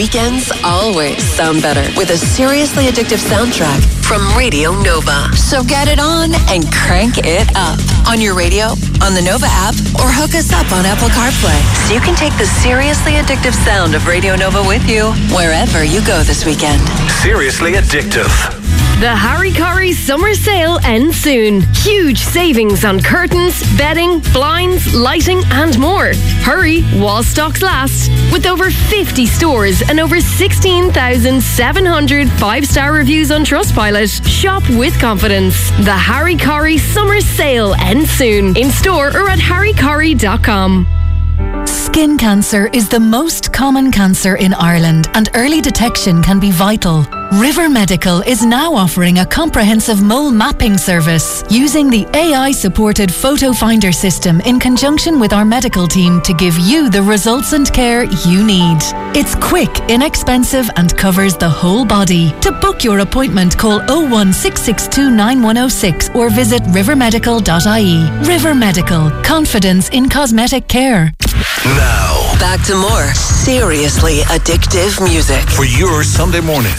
weekends always sound better with a seriously addictive soundtrack from Radio Nova. So get it on and crank it up. On your radio, on the Nova app, or hook us up on Apple CarPlay so you can take the seriously addictive sound of Radio Nova with you wherever you go this weekend. Seriously addictive. The Harry Corrie summer sale ends soon. Huge savings on curtains, bedding, blinds, lighting and more. Hurry while stocks last. With over 50 stores and over 16,700 five-star reviews on Trustpilot, shop with confidence. The Harry Corrie summer sale ends soon. In store or at harrycorrie.com. Skin cancer is the most common cancer in Ireland and early detection can be vital. River Medical is now offering a comprehensive mole mapping service using the AI-supported Photo Finder system in conjunction with our medical team to give you the results and care you need. It's quick, inexpensive and covers the whole body. To book your appointment, call 01662 9106 or visit rivermedical.ie. River Medical. Confidence in cosmetic care. Now, back to more seriously addictive music for your Sunday morning.